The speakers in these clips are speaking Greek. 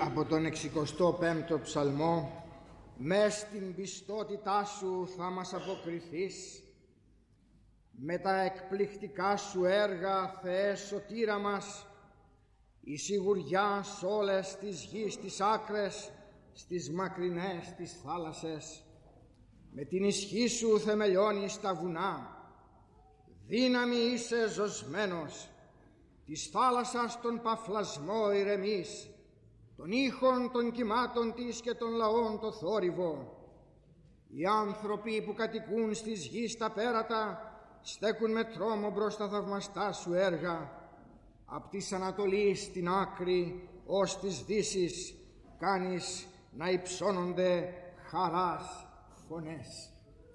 Από τον 65ο ψαλμό: μες στην πιστότητά σου θα μας αποκριθείς, με τα εκπληκτικά σου έργα, Θεέ σωτήρα μας, η σιγουριά σ' όλες τις γης τις άκρες, στις μακρινές τις θάλασσες. Με την ισχύ σου θεμελιώνεις τα βουνά, δύναμη είσαι ζωσμένος, της θάλασσας τον παφλασμό ηρεμείς, των ήχων των κυμάτων της και των λαών το θόρυβο. Οι άνθρωποι που κατοικούν στις γης τα πέρατα στέκουν με τρόμο μπρος τα θαυμαστά σου έργα. Απ' της Ανατολής στην άκρη ως της Δύσης κάνεις να υψώνονται χαράς φωνές.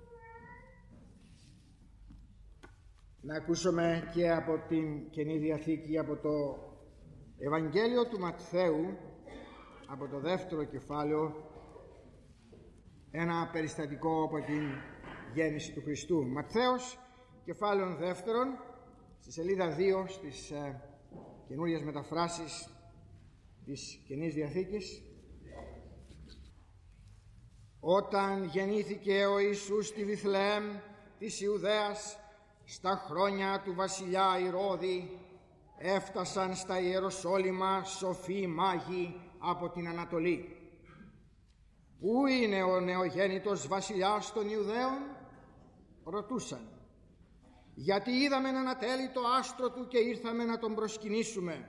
Να ακούσουμε και από την Καινή Διαθήκη, από το Ευαγγέλιο του Ματθαίου, από το 2ο κεφάλαιο, ένα περιστατικό από την γέννηση του Χριστού. Ματθαίος, κεφάλαιο 2, στη σελίδα 2 στις καινούριες μεταφράσεις της Καινής Διαθήκης. Όταν γεννήθηκε ο Ιησούς στη Βιθλεέμ της Ιουδαίας, στα χρόνια του βασιλιά Ηρώδη, έφτασαν στα Ιεροσόλυμα σοφοί μάγοι από την Ανατολή. «Πού είναι ο νεογέννητος βασιλιάς των Ιουδαίων?» ρωτούσαν. «Γιατί είδαμε να ανατέλει το άστρο του και ήρθαμε να τον προσκυνήσουμε».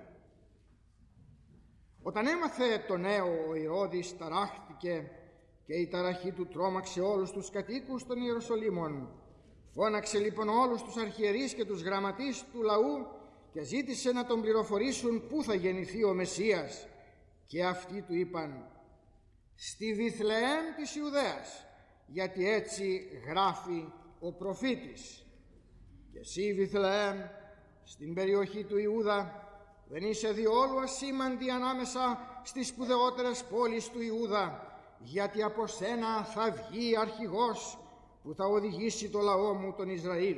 Όταν έμαθε το νέο, ο Ηρώδης ταράχτηκε και η ταραχή του τρόμαξε όλους τους κατοίκους των Ιεροσολύμων. Φώναξε λοιπόν όλους τους αρχιερείς και τους γραμματείς του λαού και ζήτησε να τον πληροφορήσουν πού θα γεννηθεί ο Μεσσίας. Και αυτοί του είπαν: «Στη Βιθλεέμ της Ιουδαίας, γιατί έτσι γράφει ο προφήτης. Και εσύ, Βιθλεέμ, στην περιοχή του Ιούδα, δεν είσαι διόλου ασήμαντη ανάμεσα στις σπουδαιότερες πόλεις του Ιούδα, γιατί από σένα θα βγει αρχηγός που θα οδηγήσει το λαό μου τον Ισραήλ».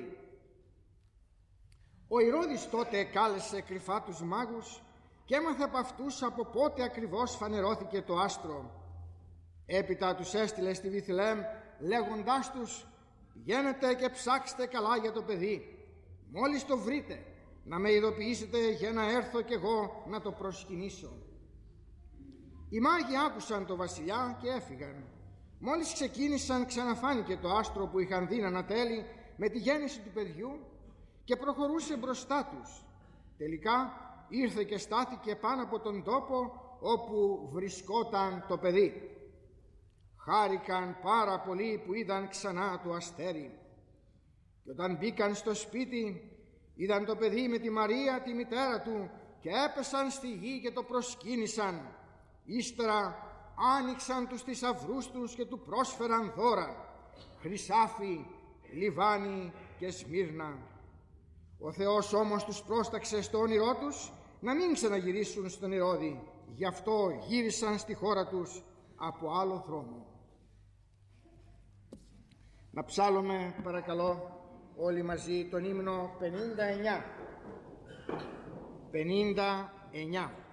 Ο Ηρώδης τότε κάλεσε κρυφά τους μάγους και έμαθε από αυτούς από πότε ακριβώς φανερώθηκε το άστρο. Έπειτα τους έστειλε στη Βιθλεέμ λέγοντάς τους: «Πηγαίνετε και ψάξτε καλά για το παιδί. Μόλις το βρείτε, να με ειδοποιήσετε για να έρθω κι εγώ να το προσκυνήσω». Οι μάγοι άκουσαν το βασιλιά και έφυγαν. Μόλις ξεκίνησαν, ξαναφάνηκε το άστρο που είχαν δει να ανατέλει με τη γέννηση του παιδιού και προχωρούσε μπροστά τους. Τελικά ήρθε και στάθηκε πάνω από τον τόπο όπου βρισκόταν το παιδί. Χάρηκαν πάρα πολύ που είδαν ξανά το αστέρι. Και όταν μπήκαν στο σπίτι, είδαν το παιδί με τη Μαρία τη μητέρα του και έπεσαν στη γη και το προσκύνησαν. Ύστερα άνοιξαν τους θησαυρούς τους και του πρόσφεραν δώρα, χρυσάφι, λιβάνι και σμύρνα. Ο Θεός όμως τους πρόσταξε στο όνειρό τους να μην ξαναγυρίσουν στον Ηρώδη, γι' αυτό γύρισαν στη χώρα τους από άλλο δρόμο. Να ψάλλουμε παρακαλώ όλοι μαζί τον ύμνο 59.